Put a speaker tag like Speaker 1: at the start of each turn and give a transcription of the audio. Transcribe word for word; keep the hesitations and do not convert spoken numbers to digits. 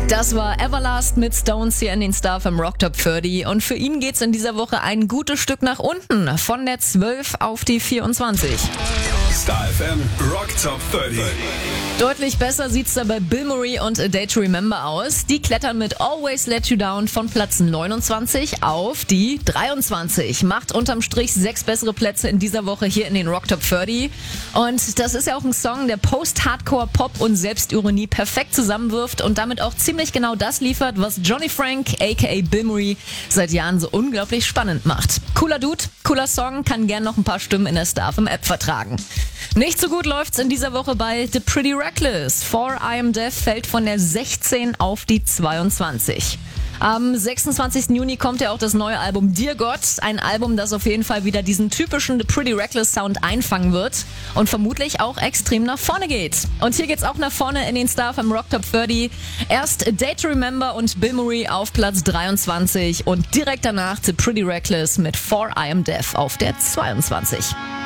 Speaker 1: Das war Everlast mit Stones hier in den Star vom Rock Top dreißig und für ihn geht's in dieser Woche ein gutes Stück nach unten, von der zwölf auf die vierundzwanzig.
Speaker 2: Star F M Rock Top dreißig.
Speaker 1: Deutlich besser sieht's da bei Bill Murray und A Day to Remember aus. Die klettern mit Always Let You Down von Platz neunundzwanzig auf die dreiundzwanzig. Macht unterm Strich sechs bessere Plätze in dieser Woche hier in den Rock Top dreißig. Und das ist ja auch ein Song, der Post-Hardcore, Pop und Selbstironie perfekt zusammenwirft und damit auch ziemlich genau das liefert, was Johnny Frank, aka Bill Murray, seit Jahren so unglaublich spannend macht. Cooler Dude, cooler Song, kann gern noch ein paar Stimmen in der Star F M App vertragen. Nicht so gut läuft's in dieser Woche bei The Pretty Reckless. For I Am Deaf fällt von der sechzehn auf die zweiundzwanzig. Am sechsundzwanzigsten Juni kommt ja auch das neue Album Dear God. Ein Album, das auf jeden Fall wieder diesen typischen The Pretty Reckless Sound einfangen wird und vermutlich auch extrem nach vorne geht. Und hier geht's auch nach vorne in den Star vom Rock Top dreißig. Erst A Day to Remember und Bill Murray auf Platz dreiundzwanzig und direkt danach The Pretty Reckless mit For I Am Deaf auf der zweiundzwanzig.